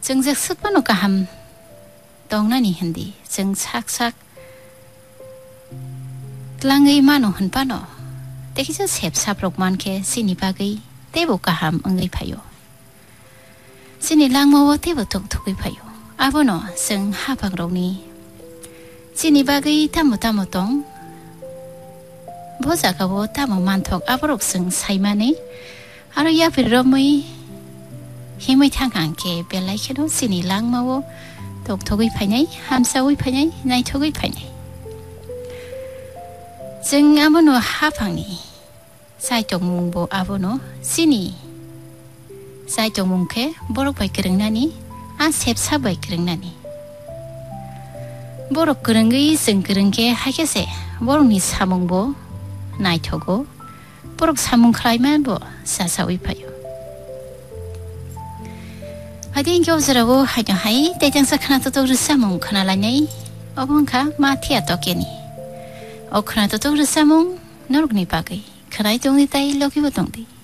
정작 습관으로 가함 동나니 흔디 정착삭 랑의 마노 흔파노 대기저 셉삽록만케 시니바의 대보 가함 응의 파요 시니 랑모워 대보 톡톡의 파요 아보노 성 하박록니 시니바의 타모타모동 보자가보 타모 만톡 아보록 성 사이마네 아로 야피로무이 힘의 탕한게 벨라이케노 시니 랑모워 톡톡의 파냐이 함사의 파냐이 나이톡의 파냐이 정 아보노 하방니 사이종문보 아보노 시니 사이종문케 보록바이 그릉나니 아 셉사바이 그릉나니 보록 그릉의 정 그릉게 하게세 보록니 사몽보 나이토고 보록 사몽 클라이만보 사사의 파요 하딘 교수라고 하죠 하이 대장사 카나토도 르사몽 카나라냐이 어벙카 마티아 토케니 어크나토도 르사몽 노르그니 바기 카나이 동디 따이 로기보 동디